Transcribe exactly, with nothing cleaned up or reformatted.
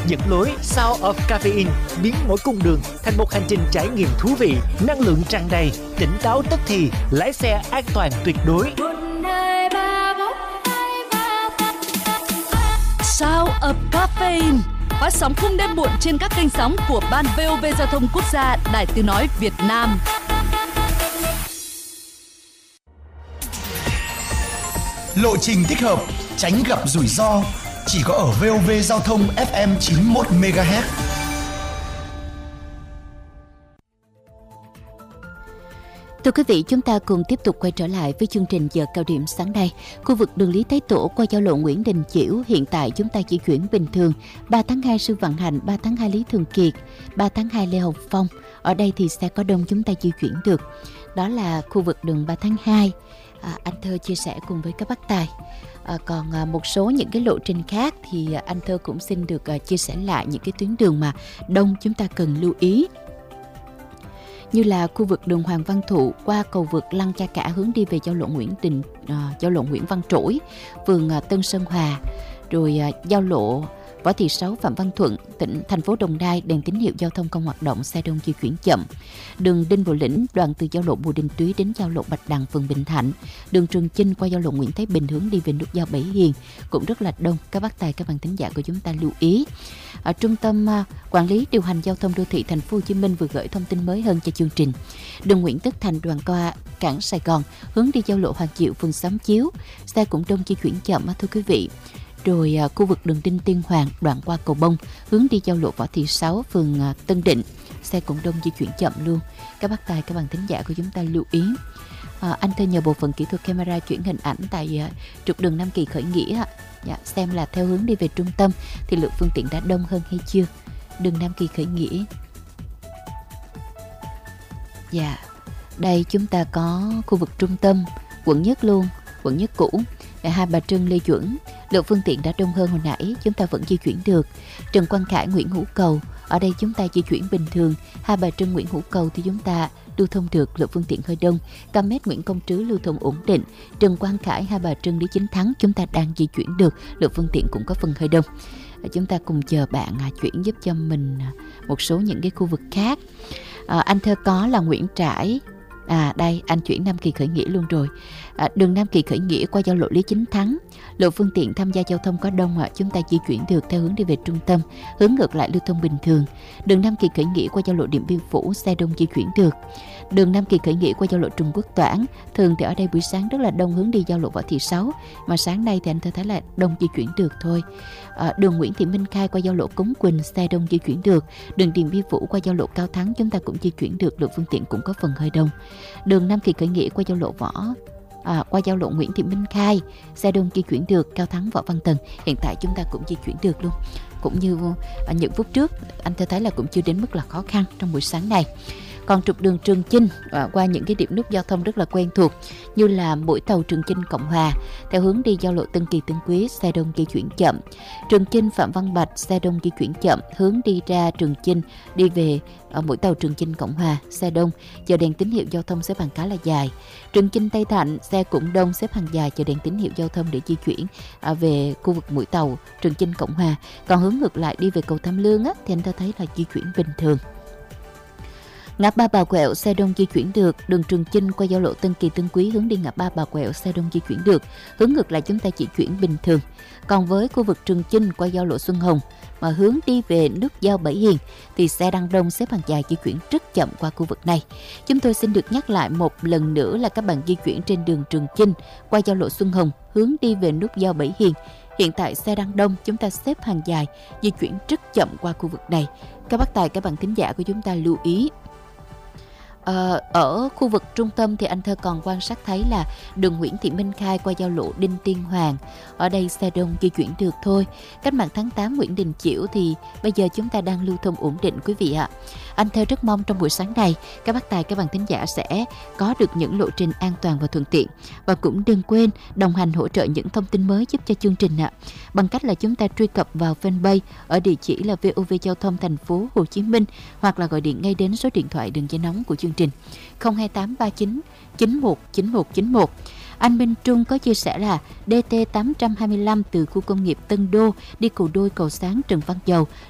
dẫn lối Sound of Caffeine biến mỗi cung đường thành một hành trình trải nghiệm thú vị, năng lượng tràn đầy, tỉnh táo tức thì, lái xe an toàn tuyệt đối. Sound of Caffeine phát sóng khung đêm muộn trên các kênh sóng của Ban vê o vê Giao thông Quốc gia, Đài Tiếng nói Việt Nam. Lộ trình thích hợp, tránh gặp rủi ro, chỉ có ở vê o vê Giao thông ép em chín mươi mốt mê ga héc. Thưa quý vị, chúng ta cùng tiếp tục quay trở lại với chương trình giờ cao điểm sáng nay. Khu vực đường Lý Thái Tổ qua giao lộ Nguyễn Đình Chiểu, hiện tại chúng ta di chuyển bình thường. ba tháng hai Sư Vạn Hạnh, ba tháng hai Lý Thường Kiệt, ba tháng hai Lê Hồng Phong. Ở đây thì xe có đông chúng ta di chuyển được. Đó là khu vực đường ba tháng hai. À, anh Thơ chia sẻ cùng với các bác tài. À, còn à, một số những cái lộ trình khác thì à, anh Thơ cũng xin được à, chia sẻ lại những cái tuyến đường mà đông chúng ta cần lưu ý. Như là khu vực đường Hoàng Văn Thụ qua cầu vượt Lăng Cha Cả hướng đi về giao lộ Nguyễn Đình, à, giao lộ Nguyễn Văn Trỗi, phường à, Tân Sơn Hòa, rồi à, giao lộ Võ Thị Sáu, Phạm Văn Thuận, tỉnh thành phố Đồng Nai, đèn tín hiệu giao thông không hoạt động, xe đông di chuyển chậm. Đường Đinh Bộ Lĩnh đoạn từ giao lộ Bùi Đình Túy đến giao lộ Bạch Đằng, phường Bình Thạnh. Đường Trường Chinh qua giao lộ Nguyễn Thái Bình hướng đi về nút giao Bảy Hiền cũng rất là đông. Các bác tài, các bạn thính giả của chúng ta lưu ý. Ở Trung tâm uh, quản lý điều hành giao thông đô thị Thành phố Hồ Chí Minh vừa gửi thông tin mới hơn cho chương trình. Đường Nguyễn Tất Thành đoạn qua cảng Sài Gòn hướng đi giao lộ Hoàng Diệu, phường Xóm Chiếu, xe cũng đông di chuyển chậm thưa quý vị. Rồi à, khu vực đường Đinh Tiên Hoàng đoạn qua cầu Bông hướng đi giao lộ Võ Thị Sáu, phường à, Tân Định, xe cũng đông di chuyển chậm luôn. Các bác tài, các bạn thính giả của chúng ta lưu ý. À, anh Thơ nhờ bộ phận kỹ thuật camera chuyển hình ảnh tại à, trục đường Nam Kỳ Khởi Nghĩa, dạ, xem là theo hướng đi về trung tâm thì lượng phương tiện đã đông hơn hay chưa. Đường Nam Kỳ Khởi Nghĩa. Dạ, đây chúng ta có khu vực trung tâm, quận Nhất luôn, quận Nhất cũ. Hai Bà Trưng, Lê Duẩn, lượng phương tiện đã đông hơn hồi nãy, chúng ta vẫn di chuyển được. Trần Quang Khải, Nguyễn Hữu Cầu, ở đây chúng ta di chuyển bình thường. Hai Bà Trưng, Nguyễn Hữu Cầu thì chúng ta lưu thông được, lượng phương tiện hơi đông. Cam Mét, Nguyễn Công Trứ lưu thông ổn định. Trần Quang Khải, Hai Bà Trưng, Lý Chính Thắng chúng ta đang di chuyển được, lượng phương tiện cũng có phần hơi đông. Chúng ta cùng chờ bạn chuyển giúp cho mình một số những cái khu vực khác. À, anh Thơ có là Nguyễn Trãi. À đây, anh chuyển Nam Kỳ Khởi Nghĩa luôn rồi. À, đường Nam Kỳ Khởi Nghĩa qua giao lộ Lý Chính Thắng, lượng phương tiện tham gia giao thông có đông ạ, à, chúng ta di chuyển được theo hướng đi về trung tâm, hướng ngược lại lưu thông bình thường. Đường Nam Kỳ Khởi Nghĩa qua giao lộ Điện Biên Phủ, xe đông di chuyển được. Đường Nam Kỳ Khởi Nghĩa qua giao lộ Trung Quốc Toản, thường thì ở đây buổi sáng rất là đông hướng đi giao lộ Võ Thị Sáu, mà sáng nay thì anh thấy là đông di chuyển được thôi. À, đường Nguyễn Thị Minh Khai qua giao lộ Cống Quỳnh, xe đông di chuyển được. Đường Điện Biên Phủ qua giao lộ Cao Thắng chúng ta cũng di chuyển được, lượng phương tiện cũng có phần hơi đông. Đường Nam Kỳ Khởi Nghĩa qua giao lộ Võ À, qua giao lộ Nguyễn Thị Minh Khai, xe đông di chuyển được. Cao Thắng, Võ Văn Tần hiện tại chúng ta cũng di chuyển được luôn. Cũng như à, những phút trước anh thấy là cũng chưa đến mức là khó khăn trong buổi sáng này. Còn trục đường Trường Chinh à, qua những cái điểm nút giao thông rất là quen thuộc như là mũi tàu Trường Chinh Cộng Hòa theo hướng đi giao lộ Tân Kỳ Tân Quý, xe đông di chuyển chậm. Trường Chinh Phạm Văn Bạch, xe đông di chuyển chậm, hướng đi ra Trường Chinh đi về ở mũi tàu Trường Chinh Cộng Hòa, xe đông, chờ đèn tín hiệu giao thông xếp hàng khá là dài. Trường Chinh Tây Thạnh, xe cũng đông, xếp hàng dài chờ đèn tín hiệu giao thông để di chuyển à, về khu vực mũi tàu Trường Chinh Cộng Hòa. Còn hướng ngược lại đi về cầu Tham Lương á, thì anh ta thấy là di chuyển bình thường. Ngã ba Bà Quẹo, xe đông di chuyển được. Đường Trường Chinh qua giao lộ Tân Kỳ Tân Quý hướng đi ngã ba Bà Quẹo, xe đông di chuyển được. Hướng ngược lại chúng ta chỉ chuyển bình thường. Còn với khu vực Trường Chinh qua giao lộ Xuân Hồng mà hướng đi về nút giao Bảy Hiền thì xe đang đông, xếp hàng dài di chuyển rất chậm qua khu vực này. Chúng tôi xin được nhắc lại một lần nữa là các bạn di chuyển trên đường Trường Chinh qua giao lộ Xuân Hồng hướng đi về nút giao Bảy Hiền. Hiện tại xe đang đông, chúng ta xếp hàng dài di chuyển rất chậm qua khu vực này. Các bác tài, các bạn thính giả của chúng ta lưu ý. Ờ, ở khu vực trung tâm thì anh Thơ còn quan sát thấy là đường Nguyễn Thị Minh Khai qua giao lộ Đinh Tiên Hoàng, ở đây xe đông di chuyển được thôi. Cách mạng tháng tám Nguyễn Đình Chiểu thì bây giờ chúng ta đang lưu thông ổn định quý vị ạ. Anh Thơ rất mong trong buổi sáng này các bác tài, các bạn thính giả sẽ có được những lộ trình an toàn và thuận tiện, và cũng đừng quên đồng hành hỗ trợ những thông tin mới giúp cho chương trình ạ, bằng cách là chúng ta truy cập vào fanpage ở địa chỉ là vê o vê Giao thông Thành phố Hồ Chí Minh, hoặc là gọi điện ngay đến số điện thoại đường dây nóng của chương trình không hai tám ba chín chín một chín một chín một. Anh Minh Trung có chia sẻ là đê tê tám trăm hai mươi lăm từ khu công nghiệp Tân Đô đi cầu Đôi, cầu Sáng, Trần Văn Dầu,